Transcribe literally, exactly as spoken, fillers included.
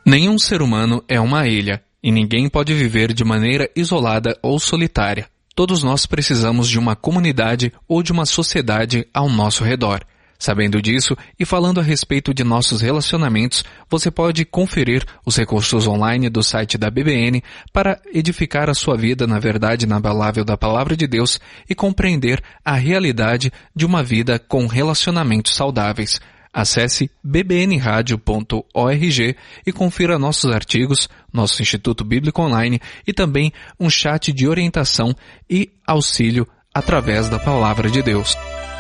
Nenhum ser humano é uma ilha, e ninguém pode viver de maneira isolada ou solitária. Todos nós precisamos de uma comunidade ou de uma sociedade ao nosso redor. Sabendo disso e falando a respeito de nossos relacionamentos, você pode conferir os recursos online do site da B B N para edificar a sua vida na verdade inabalável da Palavra de Deus e compreender a realidade de uma vida com relacionamentos saudáveis. Acesse b b n radio ponto org e confira nossos artigos, nosso Instituto Bíblico Online e também um chat de orientação e auxílio através da Palavra de Deus.